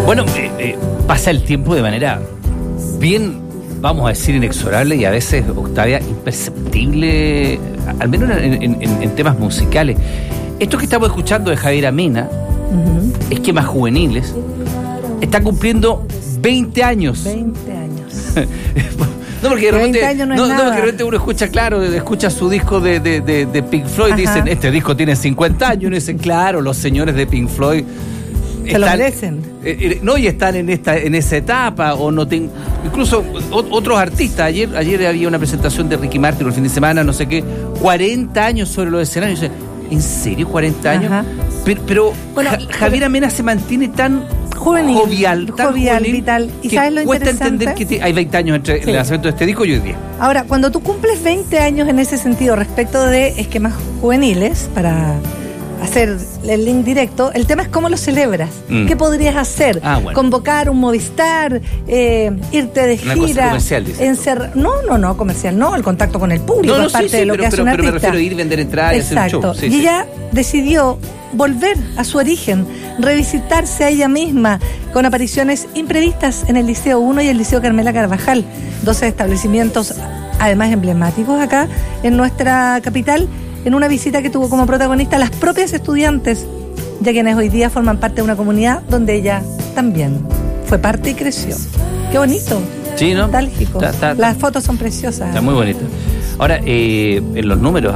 Bueno, pasa el tiempo de manera bien, vamos a decir, inexorable y a veces, Octavia, imperceptible, al menos en temas musicales. Esto que estamos escuchando de Javier Amena, Esquemas Juveniles, está cumpliendo 20 años. 20 años. No, porque de repente, 20 años no es porque nada. de repente uno escucha, claro, escucha su disco de Pink Floyd, y dicen, este disco tiene 50 años, y uno dice, claro, los señores de Pink Floyd Se lo merecen. No, y están en esa etapa, o no incluso otros artistas. Ayer había una presentación de Ricky Martin el fin de semana, no sé qué, 40 años sobre los escenarios. ¿En serio 40 años? Ajá. Pero Bueno, Javier Amena se mantiene tan juvenil, jovial, tan juvenil, vital. ¿Y que sabes lo cuesta interesante? entender que hay 20 años entre el lanzamiento de este disco y hoy día. Ahora, cuando tú cumples 20 años en ese sentido respecto de Esquemas Juveniles, para hacer el link directo, el tema es cómo lo celebras. ¿Qué podrías hacer? Bueno. Convocar un Movistar, irte de Una gira. cosa comercial, dices tú. No, comercial, no, el contacto con el público, es parte de lo que hace un artista. Pero me refiero a ir, vender entradas y hacer un show. Exacto. Y ella decidió volver a su origen, revisitarse a ella misma, con apariciones imprevistas en el Liceo 1 y el Liceo Carmela Carvajal, 12 establecimientos además emblemáticos acá en nuestra capital, en una visita que tuvo como protagonista las propias estudiantes, ya quienes hoy día forman parte de una comunidad donde ella también fue parte y creció. Qué bonito. Sí, ¿no? Nostálgico. Las fotos son preciosas. Está muy bonito. Ahora, en los números,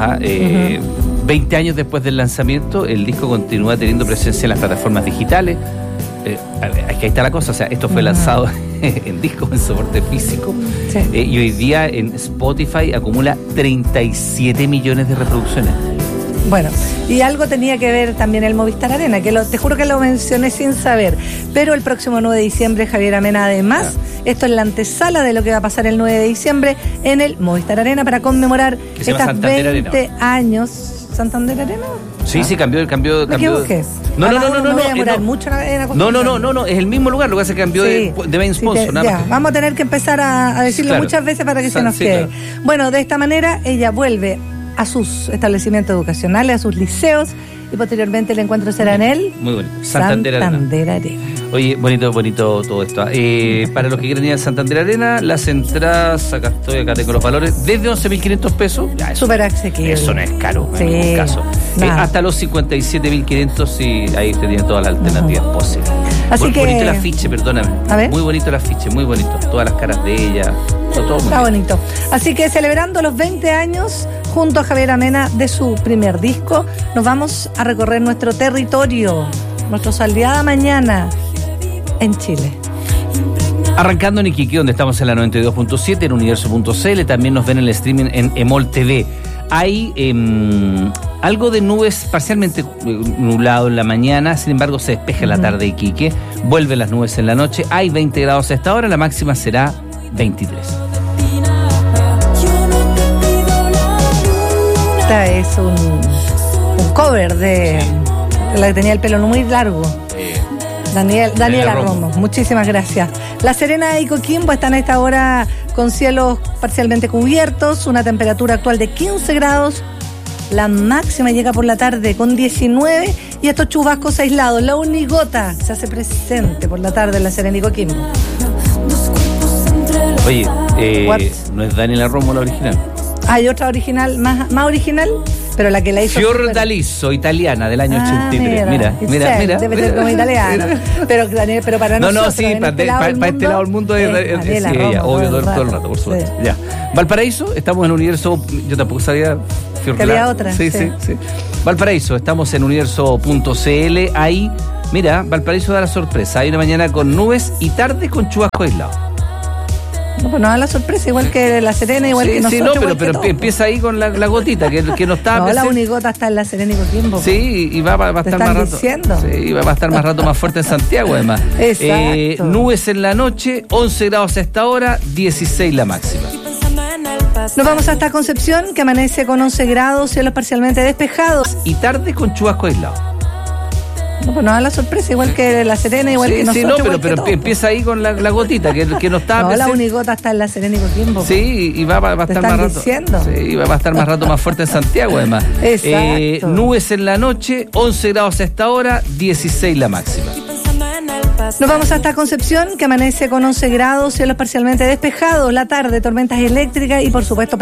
20 años después del lanzamiento, el disco continúa teniendo presencia en las plataformas digitales. Ahí está la cosa, o sea, esto fue lanzado en disco, en soporte físico, Sí. Y hoy día en Spotify acumula 37 millones de reproducciones. Bueno, y algo tenía que ver también el Movistar Arena, que te juro que lo mencioné sin saber, pero el próximo 9 de diciembre Javier Amena además, esto es la antesala de lo que va a pasar el 9 de diciembre en el Movistar Arena para conmemorar Que se llama estas Santander 20 Arena. años. ¿Santander Arena? Sí, sí, cambió. ¿Me equivoqué? No, Me voy a demorar no. mucho en No, es el mismo lugar, lo que hace es que cambió de main sponsor, nada ya, más. vamos a tener que empezar a decirlo Claro. muchas veces para que se nos Sí, quede. claro. Bueno, de esta manera ella vuelve a sus establecimientos educacionales, a sus liceos, y posteriormente el encuentro será en él. Muy bonito. Santander Arena. Oye, bonito todo esto. Para los que quieren ir a Santander Arena, las entradas, acá tengo los valores, desde 11.500 pesos. Ya, eso, Súper asequible. Eso no es caro, Sí, en ningún caso. nada. Hasta los 57.500 y ahí usted tiene todas las alternativas posibles. Así que- Bonito el afiche, perdóname. A ver. Muy bonito el afiche, muy bonito. Todas las caras de ella. Todo muy Está bien. bonito. Así que celebrando los 20 años junto a Javier Amena de su primer disco, nos vamos a recorrer nuestro territorio, nuestro Salviada Mañana en Chile. Arrancando en Iquique, donde estamos en la 92.7, en universo.cl, también nos ven en el streaming en Emol TV. Hay algo de nubes parcialmente nublado en la mañana, sin embargo se despeja en la tarde de Iquique, vuelven las nubes en la noche, hay 20 grados a esta hora, la máxima será 23. Esta es un cover de la que tenía el pelo muy largo. Daniela Romo. Muchísimas gracias. La Serena y Coquimbo están a esta hora con cielos parcialmente cubiertos, una temperatura actual de 15 grados. La máxima llega por la tarde con 19 y estos chubascos aislados. La unigota se hace presente por la tarde en la Serena y Coquimbo. Oye, What? ¿no es Daniela Romo la original? Hay otra original, más original, pero la que la hizo... Fiordaliso, italiana, del año 83. Mira. Debe ser como italiano. Pero para nosotros, Sí, en para este lado este lado del mundo es Daniela sí, Romo, ella, obvio, todo el rato, por Sí. supuesto. Ya. Valparaíso, estamos en Universo, yo tampoco sabía Que había otra. Sí. Valparaíso, estamos en universo.cl, ahí, mira, Valparaíso da la sorpresa, hay una mañana con nubes y tarde con chubasco aislado. No, pues no da la sorpresa, igual que La Serena, igual que nosotros. Sí, igual que pero todo. empieza ahí con la gotita que nos estaba... No, la unigota está en La Serena y Coquimbo. Sí, y va a ¿Te estar están más rato. diciendo? Sí, va a estar más rato más fuerte en Santiago, además. Exacto. Nubes en la noche, 11 grados a esta hora, 16 la máxima. Nos vamos hasta Concepción, que amanece con 11 grados, cielos parcialmente despejados. Y tarde con chubasco aislado. No, pues no da la sorpresa, igual que La Serena, igual que nosotros. Sí, igual que pero todo. empieza ahí con la gotita que nos estaba... No, la unigota está en La Serena y Coquimbo. Sí, y va a estar más rato. Diciendo? Sí, va a estar más rato más fuerte en Santiago, además. Exacto. Nubes en la noche, 11 grados a esta hora, 16 la máxima. Nos vamos hasta Concepción, que amanece con 11 grados, cielos parcialmente despejados, la tarde, tormentas eléctricas y por supuesto